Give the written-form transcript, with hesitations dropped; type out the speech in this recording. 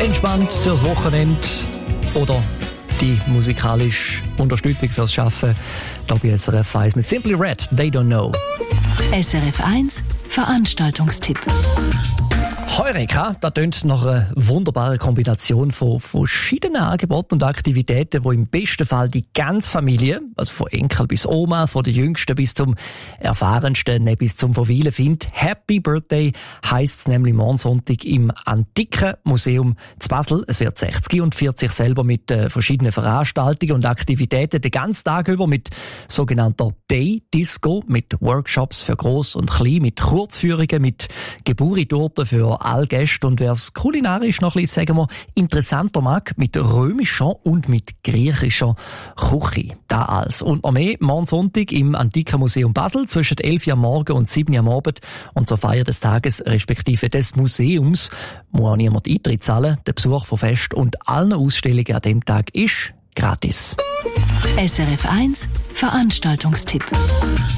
Entspannt durchs Wochenende oder die musikalische Unterstützung fürs Schaffen. Da bei SRF 1 mit Simply Red, They Don't Know. SRF 1 Veranstaltungstipp. Heureka, das tönt nach einer wunderbaren Kombination von verschiedenen Angeboten und Aktivitäten, die im besten Fall die ganze Familie, also von Enkel bis Oma, von der Jüngsten bis zum Erfahrensten, bis zum Verweilen findet. Happy Birthday heisst es nämlich morgen Sonntag im Antiken Museum zu Basel. Es wird 60 und 40 selber mit verschiedenen Veranstaltungen und Aktivitäten den ganzen Tag über mit sogenannter Day Disco, mit Workshops für Gross und Klein, mit Kurzführungen, mit Geburi-Torten für alle Gäste und wer es kulinarisch noch ein bisschen, sagen wir, interessanter mag, mit römischer und mit griechischer Küche. Da alles. Und noch mehr morgen Sonntag im Antiken Museum Basel zwischen 11 Uhr am Morgen und 7 Uhr am Abend und zur Feier des Tages respektive des Museums muss auch niemand Eintritt zahlen. Der Besuch von Fest und allen Ausstellungen an dem Tag ist gratis. SRF 1 Veranstaltungstipp.